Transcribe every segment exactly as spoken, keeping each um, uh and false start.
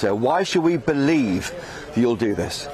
Minister. Why should we believe that you'll do this?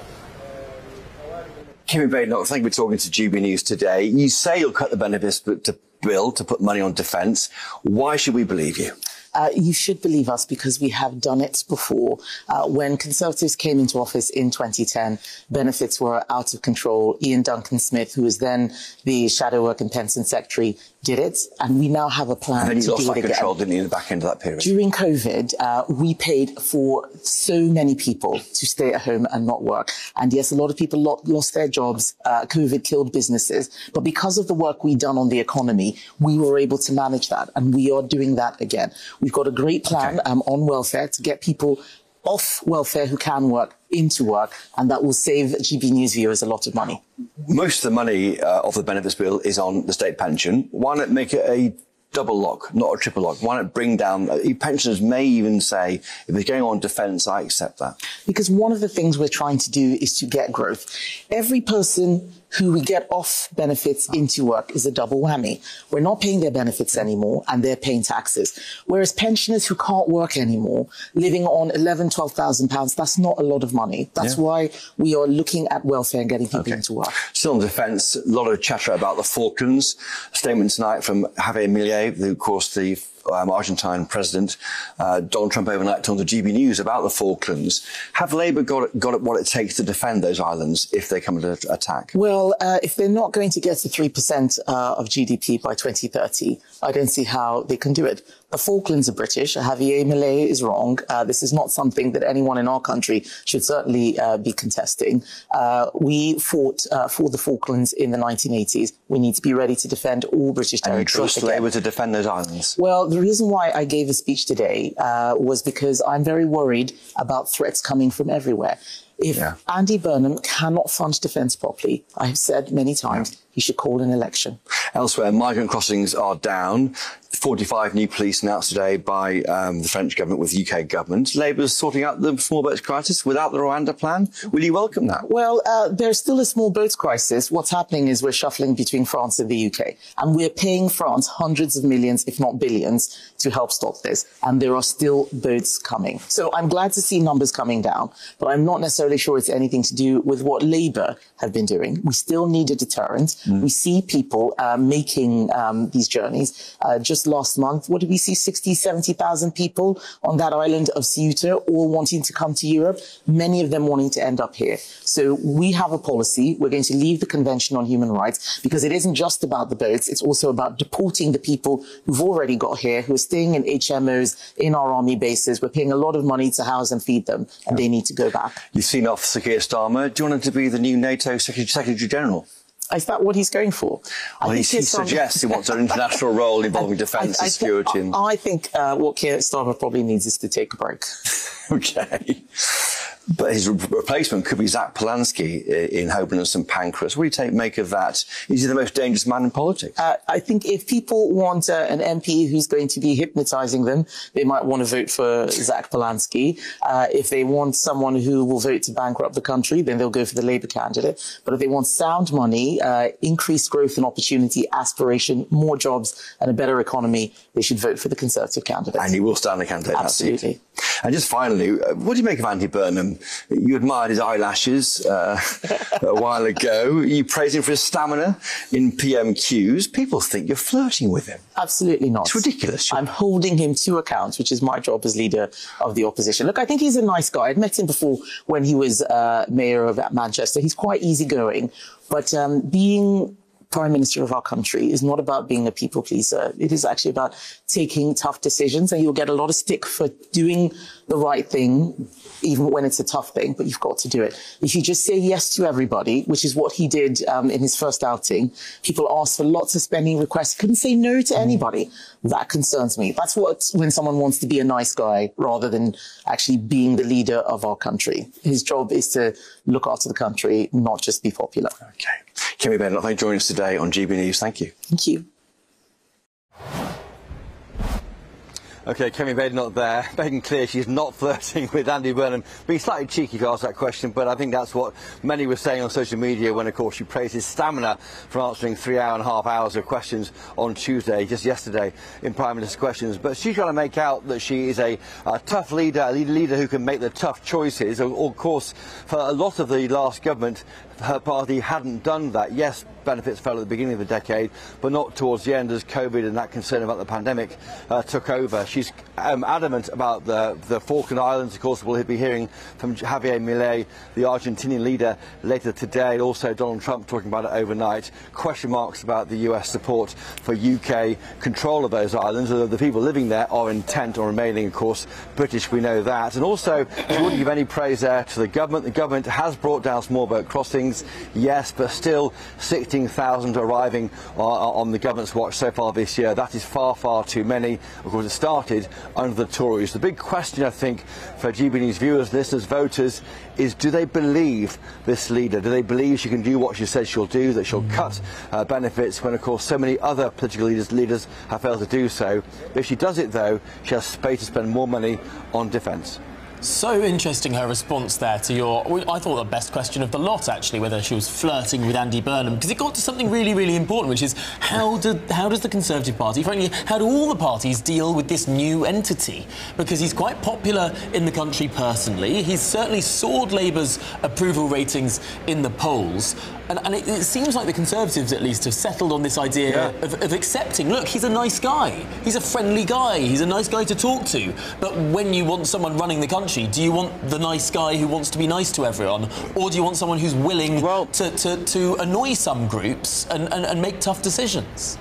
Kemi Badenoch, thank you for talking to G B News today. You say you'll cut the benefits to bill to put money on defence. Why should we believe you? Uh, you should believe us because we have done it before. Uh, when Conservatives came into office in twenty ten, benefits were out of control. Ian Duncan Smith, who was then the Shadow Work and Pension Secretary, did it, and we now have a plan and then to you lost do that it again. control, didn't you, in the back end of that period? During COVID, uh, we paid for so many people to stay at home and not work. And yes, a lot of people lo lost their jobs. Uh, COVID killed businesses. But because of the work we've done on the economy, we were able to manage that, and we are doing that again. We've got a great plan okay. um, on welfare to get people off welfare who can work into work, and that will save G B News viewers a lot of money. Most of the money uh, of the benefits bill is on the state pension. Why not make it a double lock, not a triple lock? Why not bring down... Uh, pensioners may even say, if it's going on defence, I accept that. Because one of the things we're trying to do is to get growth. Every person who we get off benefits into work is a double whammy. We're not paying their benefits anymore, and they're paying taxes. Whereas pensioners who can't work anymore, living on eleven, twelve thousand pounds, that's not a lot of money. That's yeah. why we are looking at welfare and getting people okay. into work. Still on defence, a lot of chatter about the Falklands. A statement tonight from Javier Milei, who, of course, the Um, Argentine President uh, Donald Trump overnight told the G B News about the Falklands. Have Labour got it, got it what it takes to defend those islands if they come under attack? Well, uh, if they're not going to get to three percent uh, of G D P by twenty thirty, I don't see how they can do it. The Falklands are British. Javier Milei is wrong. Uh, this is not something that anyone in our country should certainly uh, be contesting. Uh, we fought uh, for the Falklands in the nineteen eighties. We need to be ready to defend all British territory. And you trust again. Labour to defend those islands? Well, the reason why I gave a speech today uh, was because I'm very worried about threats coming from everywhere. If yeah. Andy Burnham cannot fund defence properly, I have said many times, yeah. he should call an election. Elsewhere, migrant crossings are down. forty-five new police announced today by um, the French government with the U K government. Labour's sorting out the small boats crisis without the Rwanda plan. Will you welcome that? Well, uh, there's still a small boats crisis. What's happening is we're shuffling between France and the U K. And we're paying France hundreds of millions, if not billions, to help stop this. And there are still boats coming. So I'm glad to see numbers coming down, but I'm not necessarily sure it's anything to do with what Labour have been doing. We still need a deterrent. Mm. We see people uh, making um, these journeys. Uh, just last month, what did we see? sixty, seventy thousand people on that island of Ceuta, all wanting to come to Europe, many of them wanting to end up here. So we have a policy. We're going to leave the Convention on Human Rights because it isn't just about the boats. It's also about deporting the people who've already got here, who are staying in H M Os, in our army bases. We're paying a lot of money to house and feed them, and yeah. they need to go back. You've seen Officer Keir Starmer. Do you want him to be the new NATO Secretary, Secretary General? Is that what he's going for? Well, he, he suggests he wants an international role involving defence and security. And... I think uh, what Keir Starmer probably needs is to take a break. OK. But his re replacement could be Zach Polanski in Holborn and St Pancras. What do you take, make of that? Is he the most dangerous man in politics? Uh, I think if people want uh, an M P who's going to be hypnotising them, they might want to vote for Zach Polanski. Uh, if they want someone who will vote to bankrupt the country, then they'll go for the Labour candidate. But if they want sound money, uh, increased growth and opportunity, aspiration, more jobs and a better economy, they should vote for the Conservative candidate. And he will stand the candidate. Absolutely. And just finally, what do you make of Andy Burnham? You admired his eyelashes uh, a while ago. You praised him for his stamina in P M Qs. People think you're flirting with him. Absolutely not. It's ridiculous. I'm holding him to account, which is my job as leader of the opposition. Look, I think he's a nice guy. I'd met him before when he was uh, mayor of Manchester. He's quite easygoing. But um, being Prime Minister of our country is not about being a people pleaser. It is actually about taking tough decisions, and you'll get a lot of stick for doing the right thing, even when it's a tough thing, but you've got to do it. If you just say yes to everybody, which is what he did um, in his first outing, people asked for lots of spending requests, couldn't say no to anybody. That concerns me. That's what, when someone wants to be a nice guy rather than actually being the leader of our country. His job is to look after the country, not just be popular. Okay. Kemi Badenoch, thank you for joining us today on G B News. Thank you. Thank you. OK, Kemi Badenoch there, making clear she's not flirting with Andy Burnham. Being slightly cheeky to ask that question, but I think that's what many were saying on social media when, of course, she praised his stamina for answering three hour and a half hours of questions on Tuesday, just yesterday, in Prime Minister's Questions. But she's trying to make out that she is a, a tough leader, a leader who can make the tough choices. Of, of course, for a lot of the last government, her party hadn't done that. Yes, benefits fell at the beginning of the decade, but not towards the end as COVID and that concern about the pandemic uh, took over. She's um, adamant about the, the Falkland Islands. Of course, we'll be hearing from Javier Milei, the Argentinian leader, later today. Also, Donald Trump talking about it overnight. Question marks about the U S support for U K control of those islands, although the people living there are intent on remaining, of course, British. We know that. And also, she wouldn't give any praise there to the government. The government has brought down small boat crossings, yes, but still sixteen thousand arriving uh, on the government's watch so far this year. That is far, far too many. Of course, it started under the Tories. The big question, I think, for G B News viewers, listeners, voters, is do they believe this leader? Do they believe she can do what she says she'll do, that she'll cut uh, benefits when, of course, so many other political leaders, leaders have failed to do so? If she does it, though, she has space to spend more money on defence. So interesting, her response there to your, I thought the best question of the lot, actually, whether she was flirting with Andy Burnham, because it got to something really, really important, which is how, do, how does the Conservative Party, frankly, how do all the parties deal with this new entity? Because he's quite popular in the country personally. He's certainly soared Labour's approval ratings in the polls. And, and it, it seems like the Conservatives, at least, have settled on this idea yeah. of, of accepting, look, he's a nice guy. He's a friendly guy. He's a nice guy to talk to. But when you want someone running the country, do you want the nice guy who wants to be nice to everyone? Or do you want someone who's willing well, to, to, to annoy some groups and, and, and make tough decisions?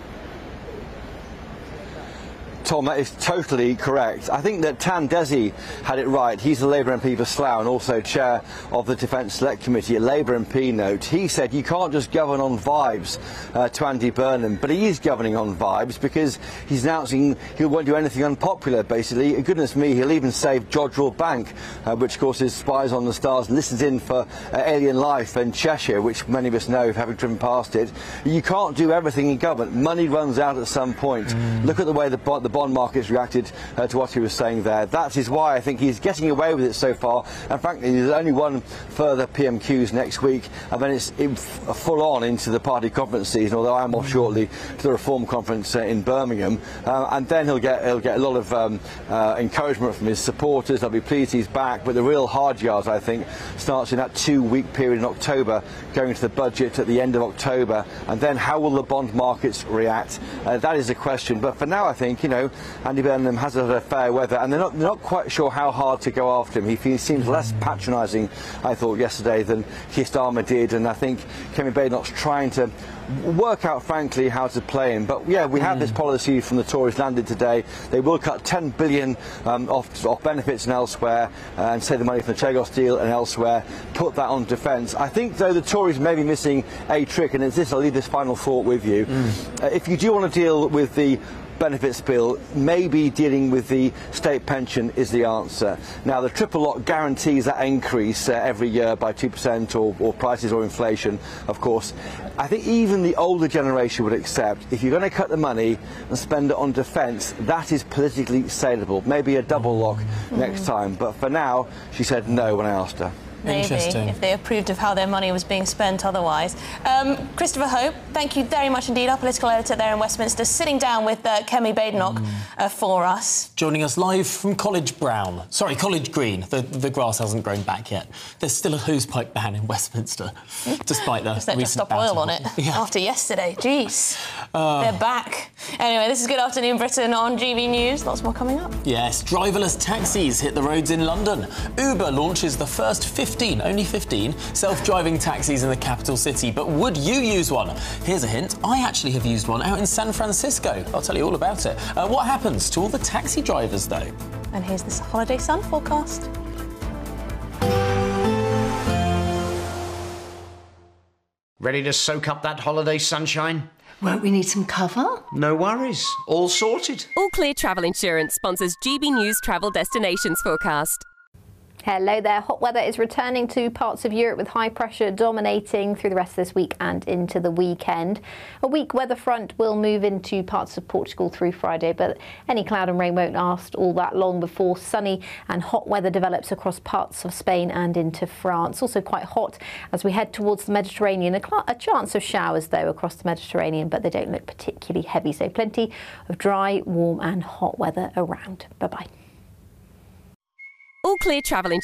Tom, that is totally correct. I think that Tan Desi had it right. He's the Labour M P for Slough and also chair of the Defence Select Committee, a Labour M P note. He said you can't just govern on vibes uh, to Andy Burnham, but he is governing on vibes because he's announcing he won't do anything unpopular, basically. And goodness me, he'll even save Jodrell Bank, uh, which of course is Spies on the Stars, listens in for uh, Alien Life in Cheshire, which many of us know having driven past it. You can't do everything in government. Money runs out at some point. Mm. Look at the way the, the bond markets reacted uh, to what he was saying there. That is why I think he's getting away with it so far. And frankly, there's only one further P M Qs next week, and then it's in full on into the party conference season. Although I'm off shortly to the Reform conference uh, in Birmingham, uh, and then he'll get he'll get a lot of um, uh, encouragement from his supporters. They'll be pleased he's back. But the real hard yards, I think, starts in that two-week period in October, going to the budget at the end of October, and then how will the bond markets react? Uh, that is the question. But for now, I think you know. Andy Burnham has had a fair weather, and they're not, they're not quite sure how hard to go after him. He, he seems less patronising, I thought, yesterday than Keir Starmer did, and I think Kemi Badenoch's trying to work out, frankly, how to play him. But yeah, we have mm. this policy from the Tories landed today. They will cut ten billion um, off, off benefits and elsewhere, uh, and save the money from the Chagos deal and elsewhere, put that on defence. I think, though, the Tories may be missing a trick, and it's this, I'll leave this final thought with you. Mm. Uh, if you do want to deal with the benefits bill, maybe dealing with the state pension is the answer. Now, the triple lock guarantees that increase uh, every year by two percent or, or prices or inflation, of course. I think even the older generation would accept if you're going to cut the money and spend it on defence, that is politically saleable. Maybe a double lock mm. next time. But for now, she said no when I asked her. Maybe, if they approved of how their money was being spent otherwise. Um, Christopher Hope, thank you very much indeed, our political editor there in Westminster, sitting down with uh, Kemi Badenoch mm. uh, for us. Joining us live from College Brown. Sorry, College Green. The, the grass hasn't grown back yet. There's still a hosepipe ban in Westminster, despite the recent just stop oil on it yeah. after yesterday. Jeez, uh, they're back. Anyway, this is Good Afternoon Britain on G B News. Lots more coming up. Yes, driverless taxis hit the roads in London. Uber launches the first fifteen, only fifteen, self-driving taxis in the capital city. But would you use one? Here's a hint. I actually have used one out in San Francisco. I'll tell you all about it. Uh, what happens to all the taxi drivers, though? And here's this holiday sun forecast. Ready to soak up that holiday sunshine? Won't we need some cover? No worries. All sorted. All Clear Travel Insurance sponsors G B News Travel Destinations Forecast. Hello there. Hot weather is returning to parts of Europe with high pressure dominating through the rest of this week and into the weekend. A weak weather front will move into parts of Portugal through Friday, but any cloud and rain won't last all that long before sunny and hot weather develops across parts of Spain and into France. Also quite hot as we head towards the Mediterranean. A, cl- a chance of showers, though, across the Mediterranean, but they don't look particularly heavy. So plenty of dry, warm and hot weather around. Bye-bye. All clear travelling